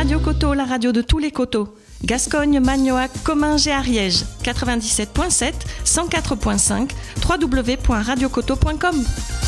Radio Coteau, la radio de tous les coteaux. Gascogne, Magnoac, Comminges et Ariège. 97.7, 104.5, www.radiocoteau.com.